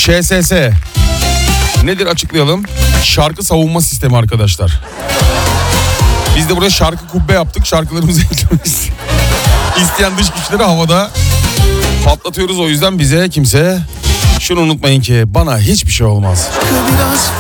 ŞSS. Nedir açıklayalım. Şarkı savunma sistemi arkadaşlar. Biz de buraya şarkı kubbe yaptık. Şarkılarımızı eklemek isteyen dış güçleri havada patlatıyoruz. O yüzden bize kimse şunu unutmayın ki bana hiçbir şey olmaz. Biraz